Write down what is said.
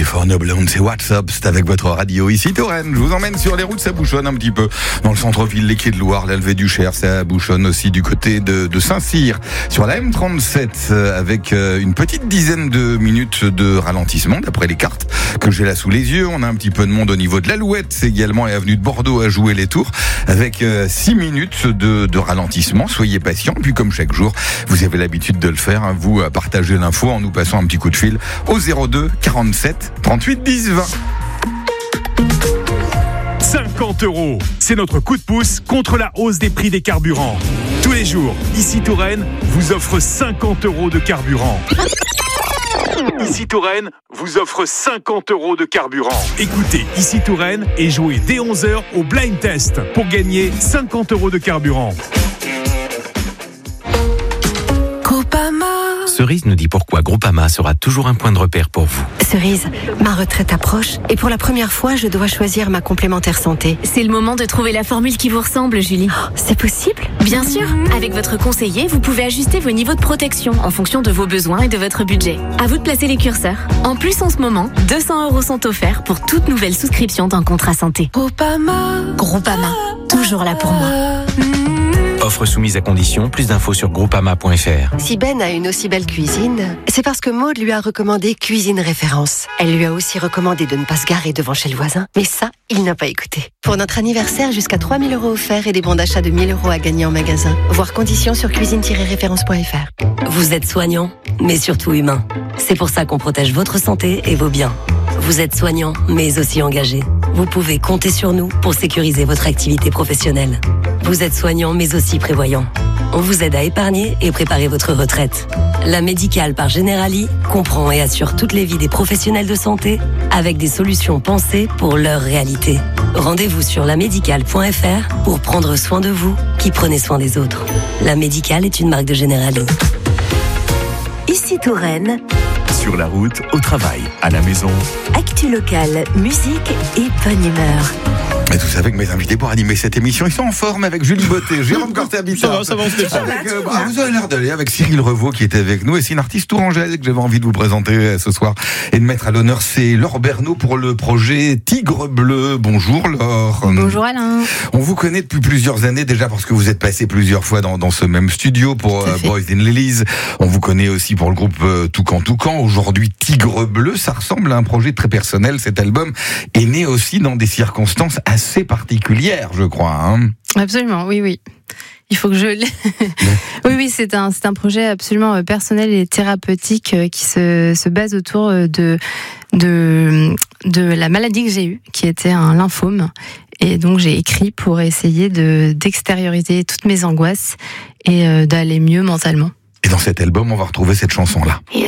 California Blonde, c'est WhatsApp, c'est avec votre radio ici Touraine. Je vous emmène sur les routes, ça bouchonne un petit peu. Dans le centre-ville, les quais de Loire, la levée du Cher, ça bouchonne aussi du côté de Saint-Cyr. Sur la M37, avec une petite dizaine de minutes de ralentissement, d'après les cartes que j'ai là sous les yeux. On a un petit peu de monde au niveau de l'Alouette également, et avenue de Bordeaux à jouer les tours, avec 6 minutes de ralentissement. Soyez patients, puis comme chaque jour, vous avez l'habitude de le faire, vous partagez l'info en nous passant un petit coup de fil au 02 47 38 10 20. 50 €, c'est notre coup de pouce contre la hausse des prix des carburants. Tous les jours, ici Touraine vous offre 50 € de carburant. Ici Touraine vous offre 50 € de carburant. Écoutez Ici Touraine et jouez dès 11h au blind test pour gagner 50 € de carburant. Cerise nous dit pourquoi Groupama sera toujours un point de repère pour vous. Cerise, ma retraite approche et pour la première fois, je dois choisir ma complémentaire santé. C'est le moment de trouver la formule qui vous ressemble, Julie. Oh, c'est possible ? Bien sûr, avec votre conseiller, vous pouvez ajuster vos niveaux de protection en fonction de vos besoins et de votre budget. À vous de placer les curseurs. En plus, en ce moment, 200 € sont offerts pour toute nouvelle souscription d'un contrat santé. Groupama, toujours là pour moi. Offre soumise à condition, plus d'infos sur groupama.fr. Si Ben a une aussi belle cuisine, c'est parce que Maude lui a recommandé Cuisine Référence. Elle lui a aussi recommandé de ne pas se garer devant chez le voisin. Mais ça, il n'a pas écouté. Pour notre anniversaire, jusqu'à 3 000 € offerts et des bons d'achat de 1 000 € à gagner en magasin. Voir conditions sur cuisine-référence.fr. Vous êtes soignant, mais surtout humain. C'est pour ça qu'on protège votre santé et vos biens. Vous êtes soignant, mais aussi engagé. Vous pouvez compter sur nous pour sécuriser votre activité professionnelle. Vous êtes soignant, mais aussi prévoyant. On vous aide à épargner et préparer votre retraite. La Médicale par Generali comprend et assure toutes les vies des professionnels de santé avec des solutions pensées pour leur réalité. Rendez-vous sur lamédicale.fr pour prendre soin de vous qui prenez soin des autres. La Médicale est une marque de Generali. Ici Touraine. Sur la route, au travail, à la maison. Actu locale, musique et bonne humeur. Et tout ça avec mes invités pour animer cette émission. Ils sont en forme avec Julie Beauté, Jérôme Corté-Habitat. Ça va, on se défend. Vous avez l'air d'aller avec Cyril Revaux qui était avec nous. Et c'est une artiste tourangelle que j'avais envie de vous présenter ce soir et de mettre à l'honneur. C'est Laure Bernaud pour le projet Tigre Bleu. Bonjour Laure. Bonjour Alain. On vous connaît depuis plusieurs années déjà parce que vous êtes passé plusieurs fois dans ce même studio pour Boys in Lilies. On vous connaît aussi pour le groupe Toucan. Aujourd'hui Tigre Bleu, ça ressemble à un projet très personnel. Cet album est né aussi dans des circonstances assez particulière, je crois. Hein. Absolument, oui. Il faut que je... oui, c'est un projet absolument personnel et thérapeutique qui se base autour de la maladie que j'ai eue, qui était un lymphome. Et donc, j'ai écrit pour essayer d'extérioriser toutes mes angoisses et d'aller mieux mentalement. Et dans cet album, on va retrouver cette chanson-là. Il